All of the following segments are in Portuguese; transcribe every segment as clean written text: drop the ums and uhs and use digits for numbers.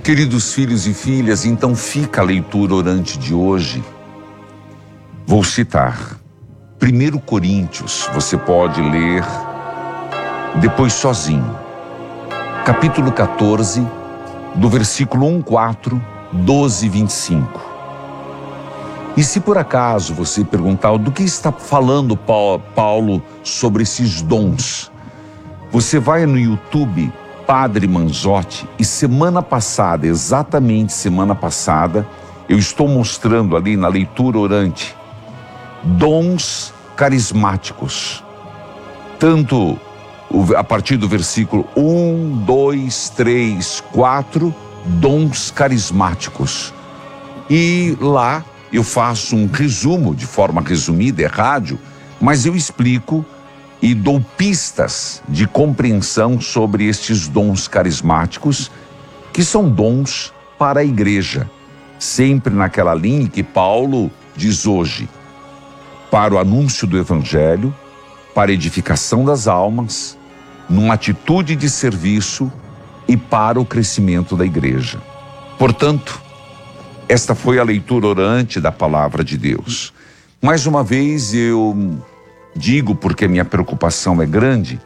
Queridos filhos e filhas, então fica a leitura orante de hoje. Vou citar 1 Coríntios, você pode ler depois sozinho. Capítulo 14, do versículo 1, 4, 12, 25. E se por acaso você perguntar do que está falando Paulo sobre esses dons, você vai no YouTube Padre Manzotti e exatamente semana passada, eu estou mostrando ali na leitura orante dons carismáticos. Tanto a partir do versículo 1, 2, 3, 4, dons carismáticos. E lá eu faço um resumo, de forma resumida, é rádio, mas eu explico e dou pistas de compreensão sobre estes dons carismáticos, que são dons para a igreja, sempre naquela linha que Paulo diz hoje, para o anúncio do evangelho, para a edificação das almas, numa atitude de serviço e para o crescimento da igreja. Portanto, esta foi a leitura orante da palavra de Deus. Mais uma vez eu digo, porque a minha preocupação é grande,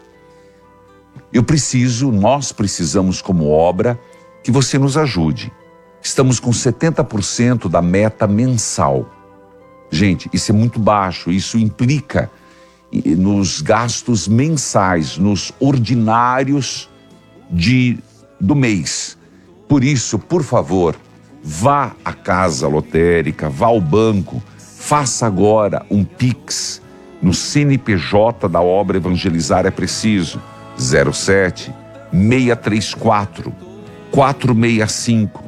nós precisamos como obra que você nos ajude. Estamos com 70% da meta mensal. Gente, isso é muito baixo, isso implica nos gastos mensais, nos ordinários do mês. Por isso, por favor, vá à casa lotérica, vá ao banco, faça agora um Pix no CNPJ da obra Evangelizar é Preciso, 07 634 465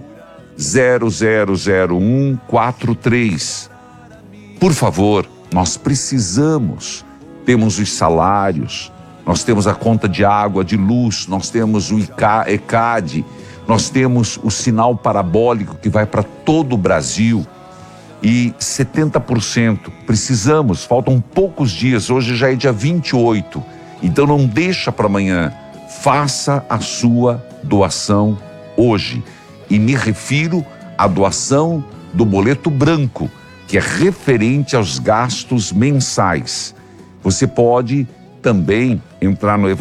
0001 43. Por favor, nós precisamos, temos os salários, nós temos a conta de água, de luz, nós temos o ECAD, nós temos o sinal parabólico que vai para todo o Brasil. E 70% precisamos, faltam poucos dias, hoje já é dia 28, então não deixa para amanhã, faça a sua doação hoje. E me refiro à doação do boleto branco, que é referente aos gastos mensais. Você pode também entrar no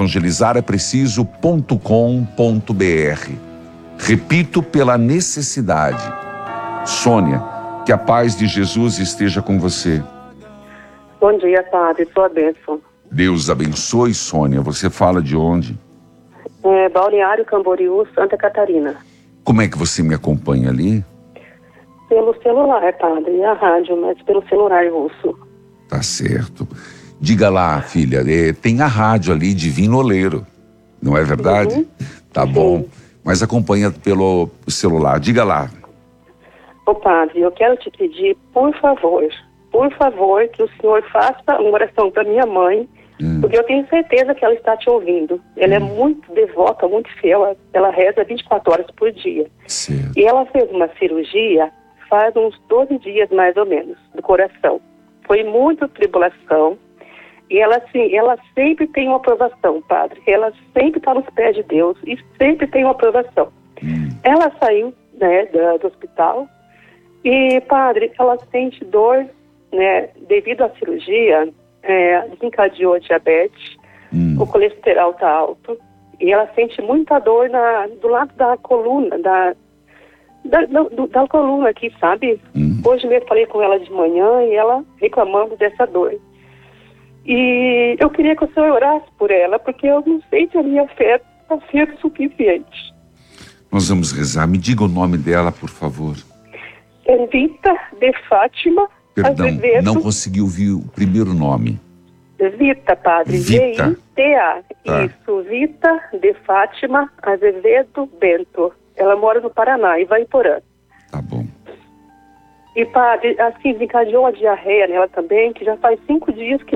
evangelizarepreciso.com.br. Repito, pela necessidade. Sônia, que a paz de Jesus esteja com você. Bom dia, Padre. Sua bênção. Deus abençoe, Sônia. Você fala de onde? Balneário Camboriú, Santa Catarina. Como é que você me acompanha ali? Pelo celular, Padre. A rádio, mas pelo celular russo. Tá certo. Diga lá, filha, tem a rádio ali, Divino Oleiro. Não é verdade? Uhum. Tá Sim. bom. Mas acompanha pelo celular. Diga lá. Ô Padre, eu quero te pedir, por favor, que o senhor faça uma oração para minha mãe, porque eu tenho certeza que ela está te ouvindo. Ela é muito devota, muito fiel, ela reza 24 horas por dia. Certo. E ela fez uma cirurgia faz uns 12 dias, mais ou menos, do coração. Foi muita tribulação, e ela sempre tem uma aprovação, Padre. Ela sempre está nos pés de Deus e sempre tem uma aprovação. Ela saiu, do hospital, e, Padre, ela sente dor, devido à cirurgia, desencadeou a diabetes, o colesterol está alto, e ela sente muita dor do lado da coluna, da coluna aqui, sabe? Hoje mesmo falei com ela de manhã e ela reclamando dessa dor. E eu queria que o senhor orasse por ela, porque eu não sei se a minha fé está sendo suficiente. Nós vamos rezar. Me diga o nome dela, por favor. É Vita de Fátima Azevedo. Não consegui ouvir o primeiro nome. Vita, Padre. Vita. V-I-T-A. Tá. Isso, Vita de Fátima Azevedo Bento. Ela mora no Paraná, Ivaiporã. Tá bom. E, Padre, assim, desencadeou a diarreia nela também, que já faz 5 dias que